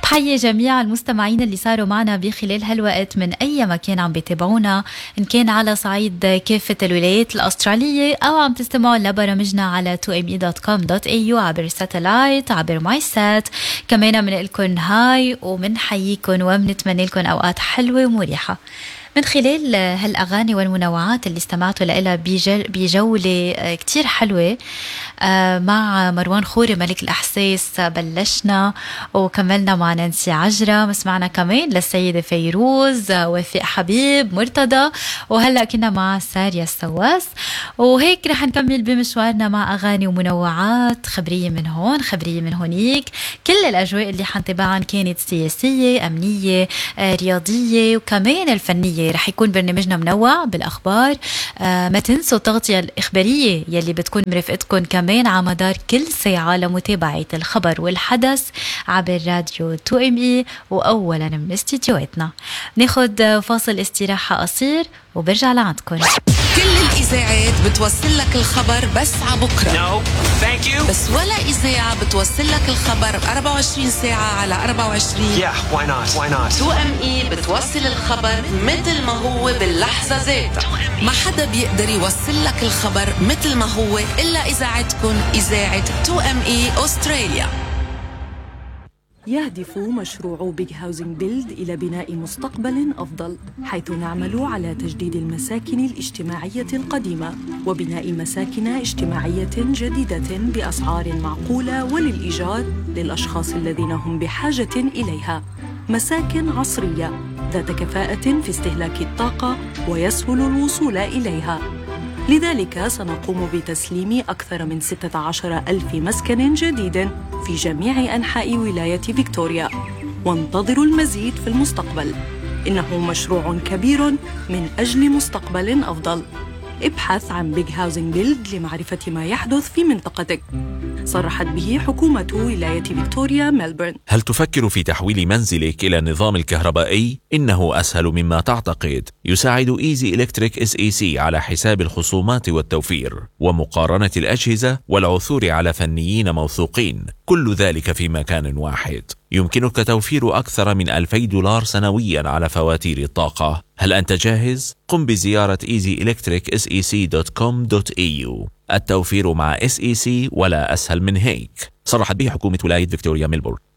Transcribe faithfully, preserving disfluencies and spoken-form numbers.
بحيي جميع المستمعين اللي صاروا معنا بخلال هالوقت من أي مكان عم بيتابعونا، إن كان على صعيد كافة الولايات الأسترالية أو عم تستمعوا لبرامجنا على تو ام اي دوت كوم دوت اي يو عبر ساتلايت عبر ماي سات. كمان منقلكن هاي ومنحييكن ومنتمنى لكم أوقات حلوة ومريحة من خلال هالأغاني والمنوعات اللي استمعتوا لها بجولة كتير حلوة مع مروان خوري ملك الأحساس. بلشنا وكملنا مع نانسي عجرم، سمعنا كمان للسيدة فيروز، وفاء حبيب، مرتضى، وهلأ كنا مع ساريا السواس. وهيك رح نكمل بمشوارنا مع أغاني ومنوعات، خبرية من هون خبرية من هونيك. كل الأجواء اللي حنتبعها كانت سياسية، أمنية، رياضية، وكمان الفنية. رح يكون برنامجنا منوع بالأخبار. آه ما تنسوا التغطية الإخبارية يلي بتكون مرفقتكم كمان على مدار كل ساعة لمتابعة الخبر والحدث عبر راديو تو ام اي وأولا من استديوهاتنا. ناخد فاصل استراحة قصير وبرجع لعندكم. كل الإذاعات بتوصل لك الخبر بس عبكرة. No, thank you. بس ولا إذاعة بتوصل لك الخبر أربعة وعشرين ساعة على أربعة وعشرين. Yeah, why not? Why not? تو ام اي بتوصل الخبر مثل ما هو باللحظة ذاتها. ما حدا بيقدر يوصل لك الخبر مثل ما هو إلا إذاعتكم، إذاعة تو ام اي أستراليا. يهدف مشروع بيج هاوزنج بيلد إلى بناء مستقبل أفضل، حيث نعمل على تجديد المساكن الاجتماعية القديمة وبناء مساكن اجتماعية جديدة بأسعار معقولة وللإيجار للأشخاص الذين هم بحاجة إليها. مساكن عصرية ذات كفاءة في استهلاك الطاقة ويسهل الوصول إليها. لذلك سنقوم بتسليم أكثر من ستة عشر ألف مسكن جديد في جميع أنحاء ولاية فيكتوريا، وانتظروا المزيد في المستقبل. إنه مشروع كبير من أجل مستقبل أفضل. ابحث عن بيج هاوزنج بيلد لمعرفة ما يحدث في منطقتك. صرحت به حكومة ولاية فيكتوريا ملبورن. هل تفكر في تحويل منزلك إلى النظام الكهربائي؟ إنه أسهل مما تعتقد. يساعد إيزي إلكتريك إس إي سي على حساب الخصومات والتوفير ومقارنة الأجهزة والعثور على فنيين موثوقين، كل ذلك في مكان واحد. يمكنك توفير أكثر من ألفي دولار سنويا على فواتير الطاقة. هل أنت جاهز؟ قم بزيارة إيزي إلكتريك إس إي سي دوت كوم دوت إي يو. التوفير مع إس إي سي ولا أسهل من هيك. صرحت به حكومة ولاية فيكتوريا ميلبورن.